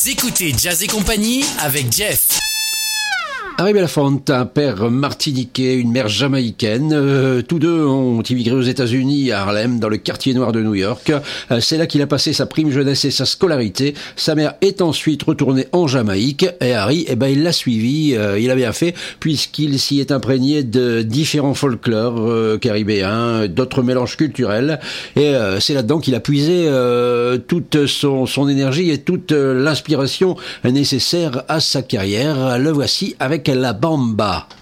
Écoutez Jazz et compagnie avec Jeff. Harry Belafonte, un père martiniquais, une mère jamaïcaine, tous deux ont immigré aux États-Unis à Harlem, dans le quartier noir de New York. C'est là qu'il a passé sa prime jeunesse et sa scolarité. Sa mère est ensuite retournée en Jamaïque et Harry, il l'a suivi, il a bien fait, puisqu'il s'y est imprégné de différents folklores caribéens, d'autres mélanges culturels. Et c'est là-dedans qu'il a puisé toute son énergie et toute l'inspiration nécessaire à sa carrière. Le voici avec La Bamba.